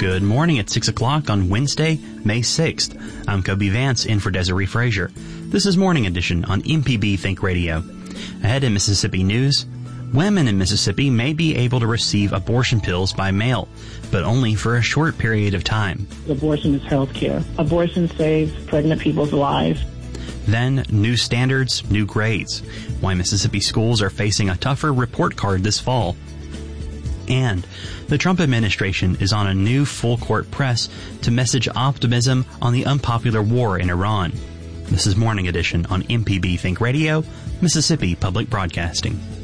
Good morning at 6 o'clock on Wednesday, May 6th. I'm Kobe Vance in for Desiree Frazier. This is Morning Edition on MPB Think Radio. Ahead in Mississippi news, women in Mississippi may be able to receive abortion pills by mail, but only for a short period of time. Abortion is health care. Abortion saves pregnant people's lives. Then, new standards, new grades. Why Mississippi schools are facing a tougher report card this fall. And the Trump administration is on a new full-court press to message optimism on the unpopular war in Iran. This is Morning Edition on MPB Think Radio, Mississippi Public Broadcasting.